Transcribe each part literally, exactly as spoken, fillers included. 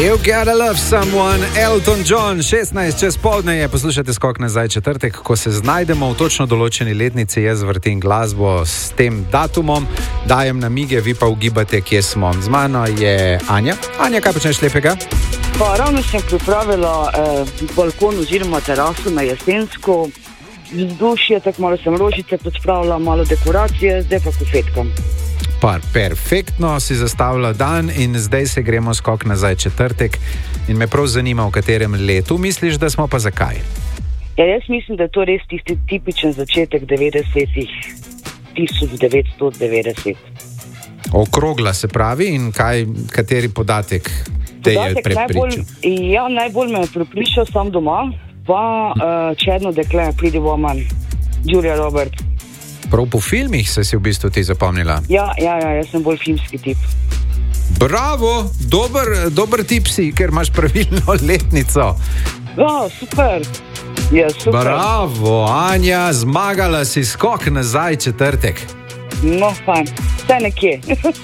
You gotta love someone, Elton John, šestnajst čez poldne je, poslušajte Skok nazaj četrtek, ko se znajdemo v točno določeni letnici, jaz vrtim glasbo s tem datumom, dajem namige, vi pa ugibate, kje smo. Z mano je Anja. Anja, kaj počneš lepega? Pa ravno sem pripravila eh, balkon oziroma teraso na Jesensko, vzdušje, tako malo sem rožice pospravila, malo dekoracije, zdaj pa kofetkam. Pa perfektno si zastavila dan in zdaj se gremo Skok nazaj četrtek in me prav zanima, v katerem letu misliš, da smo, pa zakaj? Ja, jaz mislim, da je to res tisti tipičen začetek devetdesetih, tisoč devetsto devetdeset. Okrogla se pravi in kaj, kateri podatek te je prepričal? Ja, najbolj me je prepričal sam doma, pa uh, Čedno dekle, Pretty Woman, Julia Roberts. Prav po filmih se si v bistvu ti zapomnila? Ja, ja, ja, jaz sem bolj filmski tip. Bravo, dober, dober tip si, ker imaš pravilno letnico. Ja, super. Ja, super. Bravo, Anja, zmagala si Skok nazaj četrtek. No, fajn, vse nekje.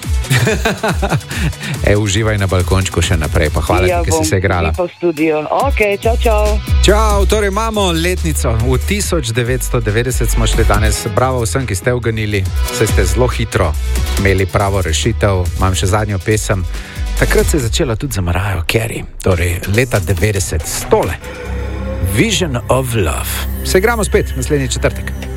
E, uživaj na balkončku še naprej, pa hvala ja, ti, ker si se igrala. Ja, bom, v studio. Ok, čau, čau. Čau, torej imamo letnico. V tisoč devetsto devetdeset smo šli danes. Bravo vsem, ki ste uganili. Se ste zelo hitro imeli pravo rešitev. Imam še zadnjo pesem. Takrat se je začela tudi za Mariah Carey. Torej, leta devetdeset. Stole. Vision of Love. Se igramo spet naslednji četrtek.